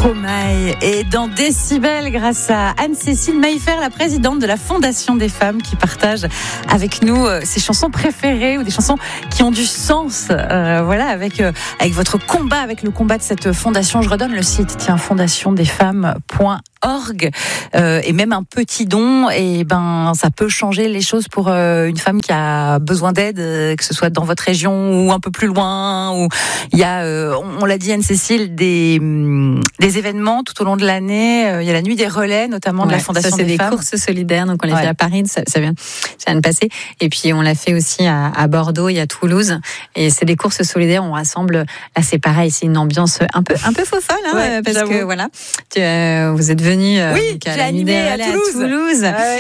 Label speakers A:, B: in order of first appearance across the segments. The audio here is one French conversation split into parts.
A: Stromae est dans Décibel grâce à Anne-Cécile Maillefer, la présidente de la Fondation des femmes, qui partage avec nous ses chansons préférées ou des chansons qui ont du sens. Voilà, avec votre combat, avec le combat de cette fondation. Je redonne le site, fondationdesfemmes.org, et même un petit don, et ça peut changer les choses pour une femme qui a besoin d'aide, que ce soit dans votre région ou un peu plus loin. Où il y a, on l'a dit Anne-Cécile, des événements tout au long de l'année. Il y a la nuit des relais, notamment de la Fondation des femmes.
B: C'est des courses solidaires, donc on les fait à Paris, ça vient de passer. Et puis on l'a fait aussi à Bordeaux et à Toulouse. Et c'est des courses solidaires, on rassemble. Là, c'est pareil, c'est une ambiance un peu faux folle, parce que voilà, vous êtes venus
A: à la nuit des relais à Toulouse.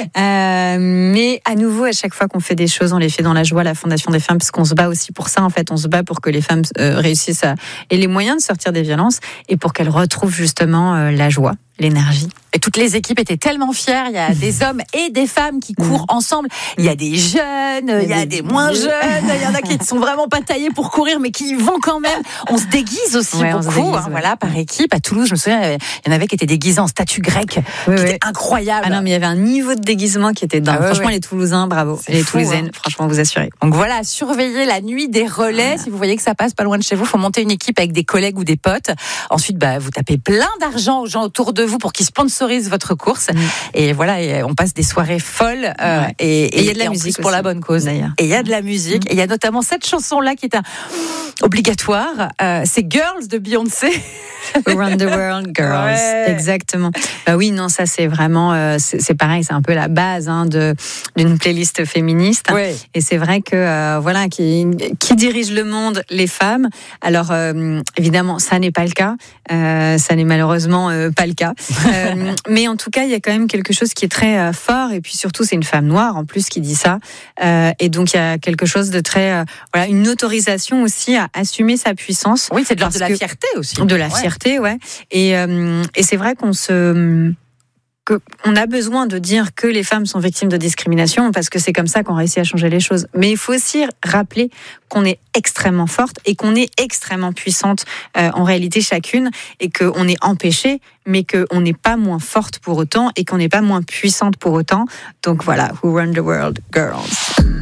B: Mais à nouveau, à chaque fois qu'on fait des choses, on les fait dans la joie, la Fondation des femmes, parce qu'on se bat aussi pour ça. En fait, on se bat pour que les femmes réussissent et les moyens de sortir des violences, et pour qu'elles retrouvent justement la joie, l'énergie.
A: Et toutes les équipes étaient tellement fières. Il y a des hommes et des femmes qui courent ensemble. Il y a des jeunes, il y a des moins jeunes. Il y en a qui ne sont vraiment pas taillés pour courir, mais qui y vont quand même. On se déguise aussi beaucoup, voilà, par équipe. À Toulouse, je me souviens, il y en avait qui étaient déguisés en statue grecque, qui était incroyable.
B: Ah non, mais il y avait un niveau de déguisement qui était dingue. Franchement, les Toulousains, bravo. Les Toulousaines, franchement, vous assurez.
A: Donc voilà, surveillez la nuit des relais. Si vous voyez que ça passe pas loin de chez vous, il faut monter une équipe avec des collègues ou des potes. Ensuite, vous tapez plein d'argent aux gens autour de vous pour qu'ils sponsorisent votre course. Et voilà, et on passe des soirées folles. Et il y a de la musique pour la bonne cause. D'ailleurs. Et il y a de la musique. Et il y a notamment cette chanson-là qui est obligatoire. C'est Girls de Beyoncé.
B: Around the World, Girls. Exactement. Oui, non, ça c'est vraiment, c'est pareil, c'est un peu la base d'une playlist féministe. Et c'est vrai que voilà, qui dirige le monde, les femmes. Alors évidemment, ça n'est pas le cas. Ça n'est malheureusement pas le cas. Mais en tout cas, il y a quand même quelque chose qui est très fort. Et puis surtout, c'est une femme noire en plus qui dit ça. Et donc il y a quelque chose de très, une autorisation aussi à assumer sa puissance.
A: Oui, c'est de la fierté aussi.
B: De la fierté, ouais. Et c'est vrai qu'on a besoin de dire que les femmes sont victimes de discrimination, parce que c'est comme ça qu'on réussit à changer les choses. Mais il faut aussi rappeler qu'on est extrêmement forte et qu'on est extrêmement puissante en réalité chacune, et qu'on est empêchée, mais qu'on n'est pas moins forte pour autant et qu'on n'est pas moins puissante pour autant. Donc voilà, Who Run the World, Girls.